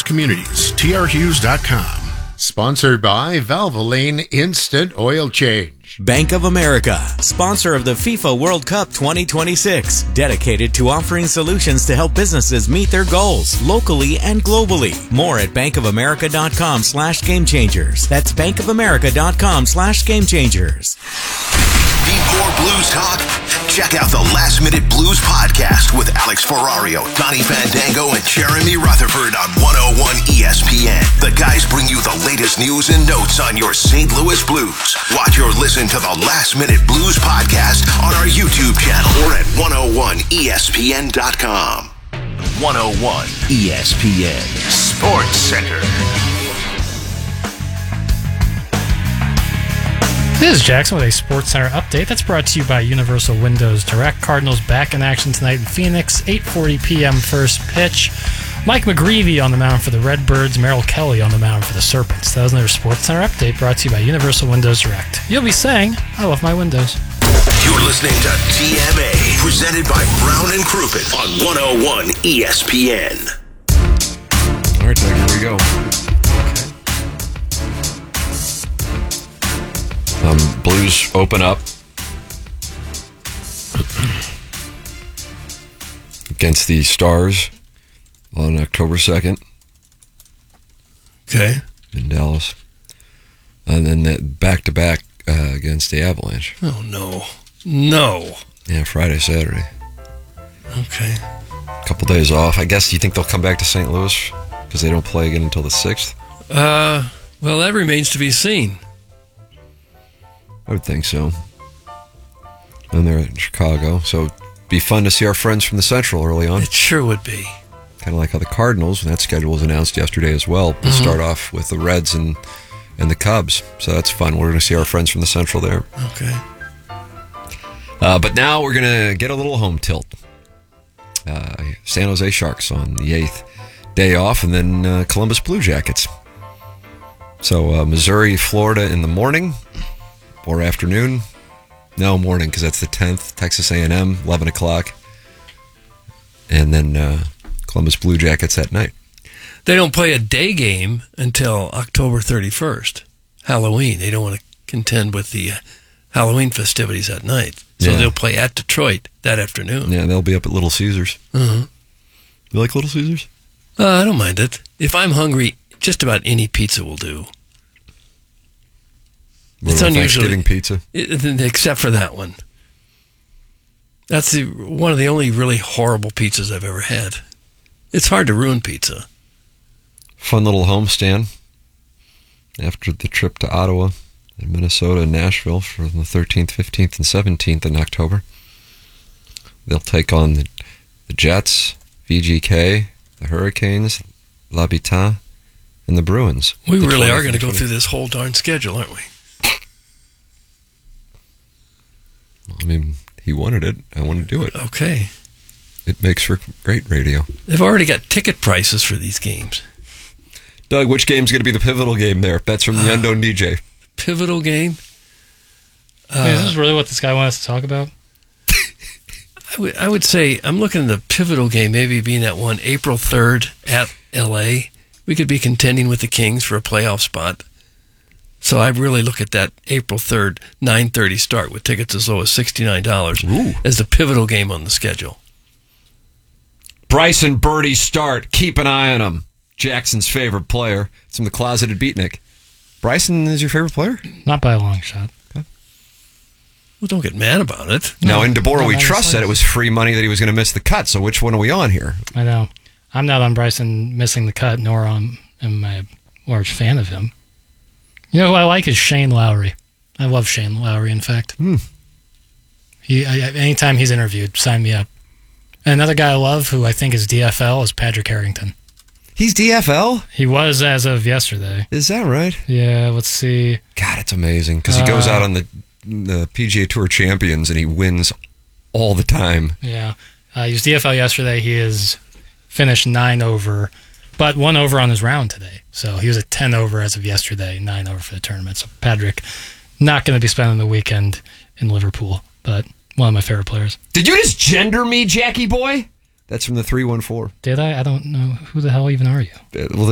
communities. trhughes.com. Sponsored by Valvoline Instant Oil Change. Bank of America, sponsor of the FIFA World Cup 2026, dedicated to offering solutions to help businesses meet their goals locally and globally. More at bankofamerica.com/gamechangers. That's bankofamerica.com/gamechangers. Need more blues talk? Check out the Last Minute Blues podcast with Alex Ferrario, Donnie Fandango, and Jeremy Rutherford on 101 ESPN. The guys bring you the latest news and notes on your St. Louis Blues. Watch or listen to the Last Minute Blues podcast on our YouTube channel or at 101ESPN.com. 101 ESPN Sports Center. This is Jackson with a SportsCenter update that's brought to you by Universal Windows Direct. Cardinals back in action tonight in Phoenix, 8:40 p.m. first pitch. Mike McGreevy on the mound for the Redbirds, Merrill Kelly on the mound for the Serpents. That was another SportsCenter update brought to you by Universal Windows Direct. You'll be saying, I love my windows. You're listening to TMA, presented by Brown and Crouppen on 101 ESPN. All right, Doug, here we go. Blues open up against the Stars on October 2nd. Okay. In Dallas. And then that back-to-back against the Avalanche. Oh, no. No. Yeah, Friday, Saturday. Okay. A couple days off. I guess you think they'll come back to St. Louis because they don't play again until the 6th? Well, that remains to be seen. I would think so. And they're in Chicago, so it'd be fun to see our friends from the Central early on. It sure would be. Kind of like how the Cardinals, and that schedule was announced yesterday as well, will start off with the Reds and the Cubs. So that's fun. We're going to see our friends from the Central there. Okay. But now we're going to get a little home tilt. San Jose Sharks on the 8th, day off, and then Columbus Blue Jackets. So Missouri, Florida in the morning. Or afternoon. No, morning, because that's the 10th. Texas A&M, 11 o'clock. And then Columbus Blue Jackets at night. They don't play a day game until October 31st, Halloween. They don't want to contend with the Halloween festivities at night. So they'll play at Detroit that afternoon. Yeah, they'll be up at Little Caesars. Uh-huh. You like Little Caesars? I don't mind it. If I'm hungry, just about any pizza will do. It's unusual. Thanksgiving pizza? Except for that one. That's one of the only really horrible pizzas I've ever had. It's hard to ruin pizza. Fun little homestand after the trip to Ottawa and Minnesota and Nashville for the 13th, 15th, and 17th in October. They'll take on the Jets, VGK, the Hurricanes, L'Habitat, and the Bruins. We really are going to go through this whole darn schedule, aren't we? I mean, he wanted it. I want to do it. Okay. It makes for great radio. They've already got ticket prices for these games. Doug, which game's going to be the pivotal game there? Bets from the unknown DJ. Pivotal game? Is this really what this guy wants to talk about? I would say I'm looking at the pivotal game maybe being at one April 3rd at L.A. We could be contending with the Kings for a playoff spot. So I really look at that April 3rd, 9:30 start with tickets as low as $69 as the pivotal game on the schedule. Bryson Birdie start. Keep an eye on him. Jackson's favorite player. It's from the Closeted Beatnik. Bryson is your favorite player? Not by a long shot. Well, don't get mad about it. Now, in DeBoer, we trust that it was free money that he was going to miss the cut. So which one are we on here? I know. I'm not on Bryson missing the cut, nor am I a large fan of him. You know who I like is Shane Lowry. I love Shane Lowry, in fact. Anytime he's interviewed, sign me up. And another guy I love who I think is DFL is Patrick Harrington. He's DFL? He was as of yesterday. Is that right? Yeah, let's see. God, it's amazing because he goes out on the PGA Tour Champions and he wins all the time. Yeah. He was DFL yesterday. He is finished 9 over, but 1 over on his round today. So he was at 10 over as of yesterday, 9 over for the tournament. So Patrick, not going to be spending the weekend in Liverpool, but one of my favorite players. Did you just gender me, Jackie boy? That's from the 314. Did I? I don't know. Who the hell even are you? Well,